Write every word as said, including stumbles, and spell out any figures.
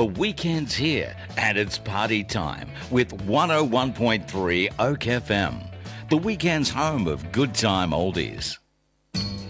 The weekend's here and it's party time with one oh one point three Oak F M. The weekend's home of good time oldies.